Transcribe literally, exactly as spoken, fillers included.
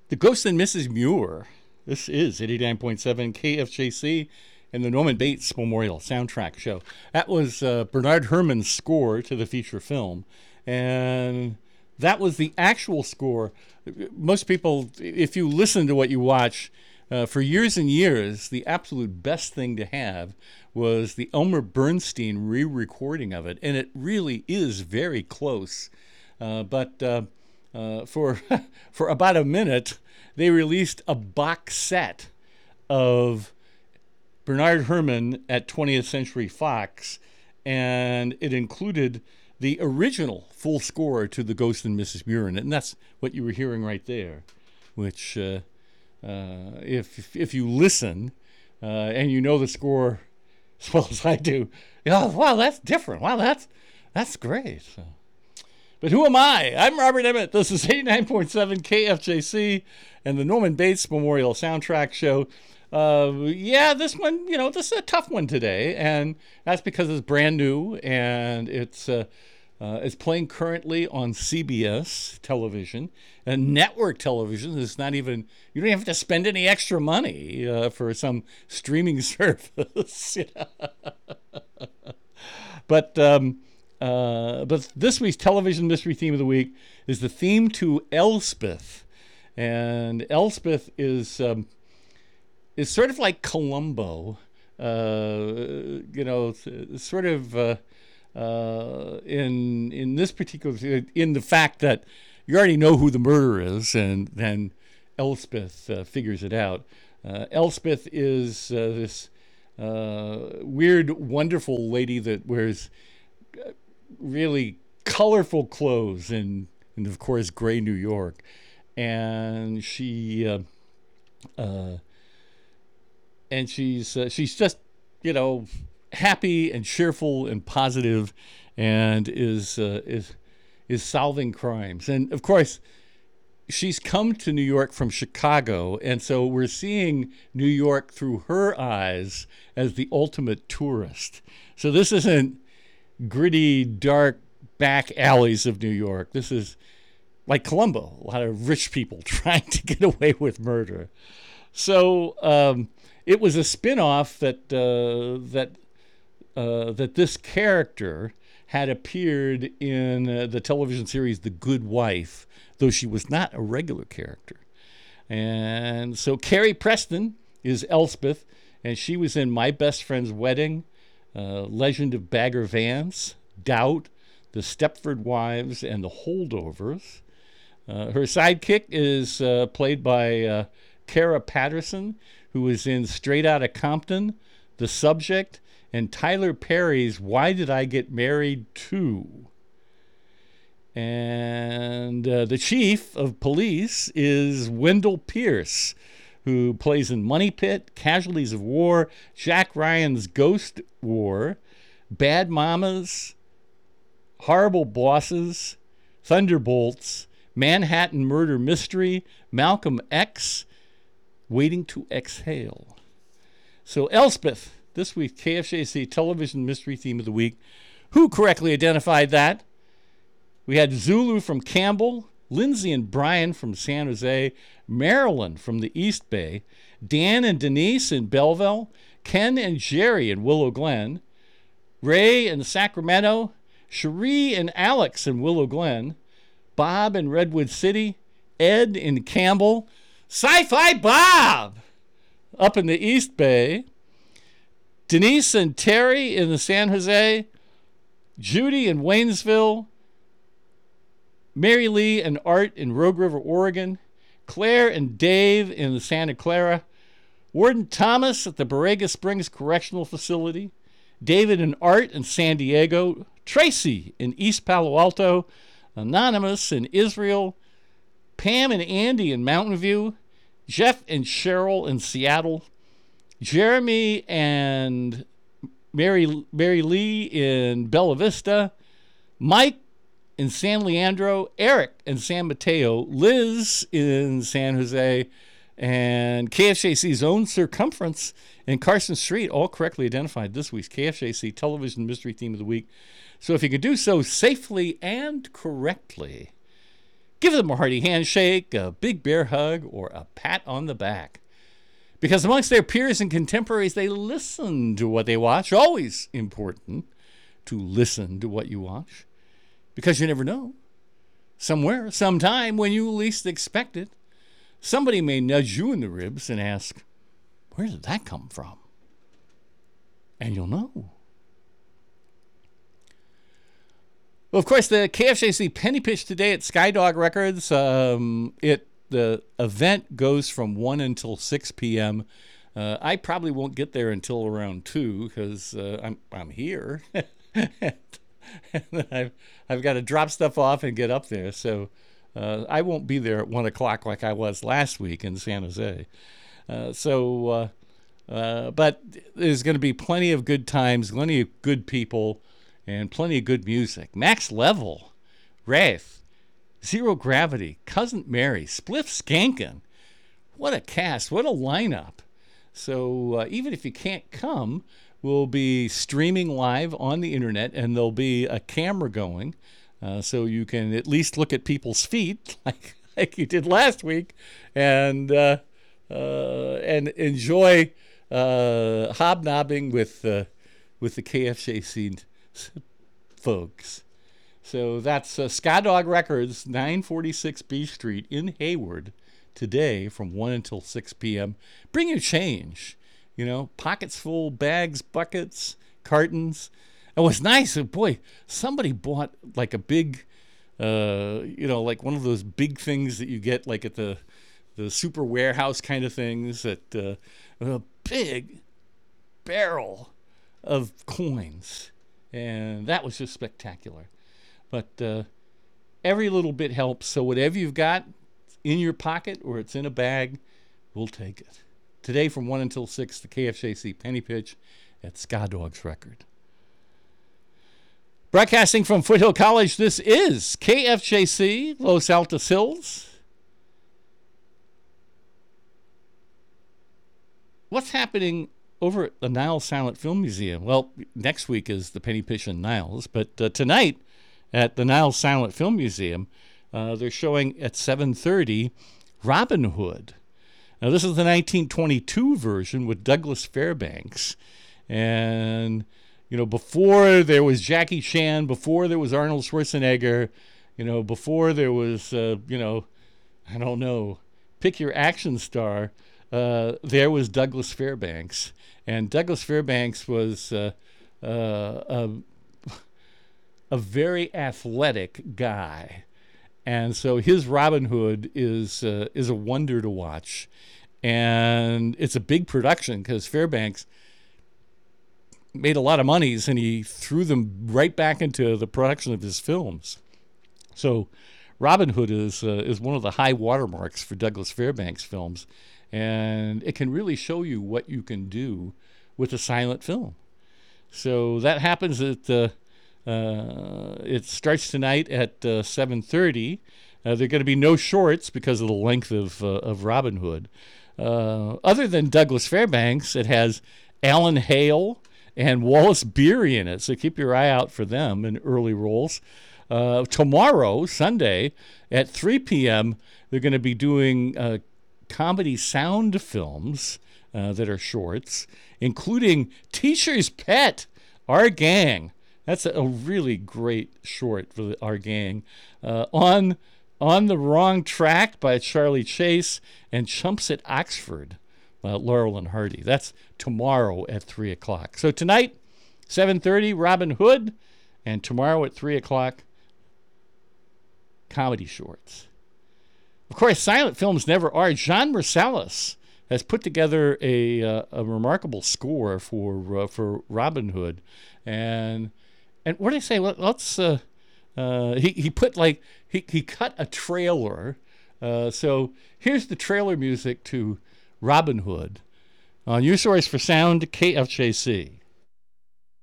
The Ghost and Missus Muir. This is eighty-nine point seven K F J C and the Norman Bates Memorial Soundtrack Show. That was uh, Bernard Herrmann's score to the feature film. And that was the actual score. Most people, if you listen to what you watch, uh, for years and years, the absolute best thing to have was the Elmer Bernstein re-recording of it. And it really is very close. Uh, but uh, uh, for for about a minute, they released a box set of Bernard Herrmann at twentieth Century Fox, and it included the original full score to The Ghost and Missus Muir, and that's what you were hearing right there, which, uh, uh, if if you listen uh, and you know the score as well as I do, oh, wow, that's different. Wow, that's that's great. So. But who am I? I'm Robert Emmett. This is eighty-nine point seven K F J C and the Norman Bates Memorial Soundtrack Show. Uh, yeah, this one, you know, this is a tough one today, and that's because it's brand new, and it's uh, uh, it's playing currently on C B S television, and network television. It's not even, you don't have to spend any extra money uh, for some streaming service. You know? But um, uh, but this week's television mystery theme of the week is the theme to Elspeth, and Elspeth is. Um, is sort of like Columbo, uh, you know, sort of uh, uh, in in this particular, in the fact that you already know who the murderer is, and then Elspeth uh, figures it out. Uh, Elspeth is uh, this uh, weird, wonderful lady that wears really colorful clothes in, in of course, gray New York, and she. Uh, uh, And she's uh, she's just, you know, happy and cheerful and positive, and is uh, is is solving crimes. And of course, she's come to New York from Chicago, and so we're seeing New York through her eyes as the ultimate tourist. So this isn't gritty, dark back alleys of New York. This is like Columbo, a lot of rich people trying to get away with murder. So. Um, It was a spin-off that uh, that uh, that this character had appeared in uh, the television series The Good Wife, though she was not a regular character. And so Carrie Preston is Elspeth, and she was in My Best Friend's Wedding, uh, Legend of Bagger Vance, Doubt, The Stepford Wives, and The Holdovers. Uh, her sidekick is uh, played by uh, Cara Patterson, who was in Straight Outta Compton, The Subject, and Tyler Perry's Why Did I Get Married To? And uh, the chief of police is Wendell Pierce, who plays in Money Pit, Casualties of War, Jack Ryan's Ghost War, Bad Mamas, Horrible Bosses, Thunderbolts, Manhattan Murder Mystery, Malcolm X, Waiting to Exhale. So Elspeth, this week's K F J C television mystery theme of the week. Who correctly identified that? We had Zulu from Campbell, Lindsay and Brian from San Jose, Marilyn from the East Bay, Dan and Denise in Belleville, Ken and Jerry in Willow Glen, Ray in Sacramento, Cherie and Alex in Willow Glen, Bob in Redwood City, Ed in Campbell, Sci-Fi Bob up in the East Bay, Denise and Terry in the San Jose, Judy in Waynesville, Mary Lee and Art in Rogue River, Oregon, Claire and Dave in the Santa Clara, Warden Thomas at the Borrega Springs Correctional Facility, David and Art in San Diego, Tracy in East Palo Alto, Anonymous in Israel, Pam and Andy in Mountain View, Jeff and Cheryl in Seattle, Jeremy and Mary Mary Lee in Bella Vista, Mike in San Leandro, Eric in San Mateo, Liz in San Jose, and K F J C's own Circumference in Carson Street, all correctly identified this week's K F J C television mystery theme of the week. So if you can do so safely and correctly, Give them a hearty handshake, a big bear hug, or a pat on the back. Because amongst their peers and contemporaries, they listen to what they watch. Always important to listen to what you watch. Because you never know. Somewhere, sometime, when you least expect it, somebody may nudge you in the ribs and ask, where did that come from? And you'll know. Well, of course, the K F J C Penny Pitch today at Skydog Records. Um, it the event goes from one until six p.m. Uh, I probably won't get there until around two because uh, I'm I'm here. and I've I've got to drop stuff off and get up there. So uh, I won't be there at one o'clock like I was last week in San Jose. Uh, so, uh, uh, but there's going to be plenty of good times, plenty of good people. And plenty of good music. Max Level, Wraith, Zero Gravity, Cousin Mary, Spliff Skankin. What a cast. What a lineup. So uh, even if you can't come, we'll be streaming live on the internet, and there'll be a camera going uh, so you can at least look at people's feet like, like you did last week and, uh, uh, and enjoy uh, hobnobbing with, uh, with the K F J C folks. So that's uh, Skydog Records, nine forty-six B Street in Hayward today from one until six p.m. Bring your change. You know, pockets full, bags, buckets, cartons. It was nice. Boy, somebody bought like a big, uh, you know, like one of those big things that you get like at the, the super warehouse kind of things, that uh, a big barrel of coins. And that was just spectacular. But uh, every little bit helps. So whatever you've got in your pocket or it's in a bag, we'll take it. Today from one until six, the K F J C Penny Pitch at Skydog's Record. Broadcasting from Foothill College, this is K F J C Los Altos Hills. What's happening over at the Niles Silent Film Museum? Well, next week is the Penny Pitch in Niles, but uh, tonight at the Niles Silent Film Museum, uh, they're showing at seven thirty Robin Hood. Now, this is the nineteen twenty-two version with Douglas Fairbanks. And, you know, before there was Jackie Chan, before there was Arnold Schwarzenegger, you know, before there was, uh, you know, I don't know, pick your action star, uh, there was Douglas Fairbanks. And Douglas Fairbanks was uh, uh, a, a very athletic guy. And so his Robin Hood is uh, is a wonder to watch. And it's a big production because Fairbanks made a lot of monies and he threw them right back into the production of his films. So Robin Hood is uh, is one of the high watermarks for Douglas Fairbanks films. And it can really show you what you can do with a silent film. So that happens at, uh, uh, it starts tonight at uh, seven thirty. Uh, there are going to be no shorts because of the length of, uh, of Robin Hood. Uh, other than Douglas Fairbanks, it has Alan Hale and Wallace Beery in it. So keep your eye out for them in early roles. Uh, tomorrow, Sunday, at three p.m., they're going to be doing uh, comedy sound films uh, that are shorts, including Teacher's Pet, Our Gang. That's a, a really great short for the, Our Gang. Uh, on on the Wrong Track by Charlie Chase, and Chumps at Oxford, uh, Laurel and Hardy. That's tomorrow at three o'clock. So tonight, seven thirty, Robin Hood, and tomorrow at three o'clock, comedy shorts. Of course, silent films never are. John Marsalis has put together a uh, a remarkable score for uh, for Robin Hood, and and what did I say? Let, let's uh, uh, he he put like he he cut a trailer. Uh, so here's the trailer music to Robin Hood on your source for sound, K F J C.